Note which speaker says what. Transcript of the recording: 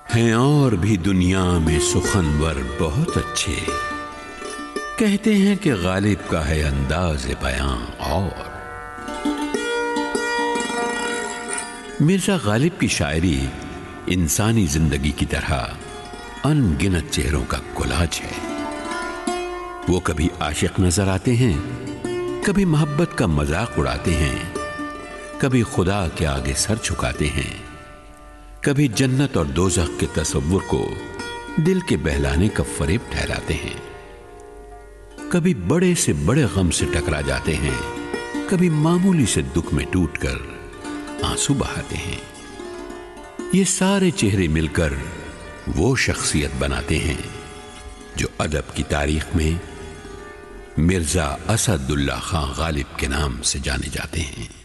Speaker 1: हैं और भी दुनिया में सुखनवर बहुत अच्छे, कहते हैं कि गालिब का है अंदाज़ बयां और। मिर्जा गालिब की शायरी इंसानी जिंदगी की तरह अनगिनत चेहरों का कोलाज है। वो कभी आशिक नजर आते हैं, कभी मोहब्बत का मजाक उड़ाते हैं, कभी खुदा के आगे सर झुकाते हैं, कभी जन्नत और दोज़ख के तसव्वुर को दिल के बहलाने का फरेब ठहराते हैं, कभी बड़े से बड़े गम से टकरा जाते हैं, कभी मामूली से दुख में टूटकर आंसू बहाते हैं। ये सारे चेहरे मिलकर वो शख्सियत बनाते हैं जो अदब की तारीख में मिर्जा असदुल्ला खां गालिब के नाम से जाने जाते हैं।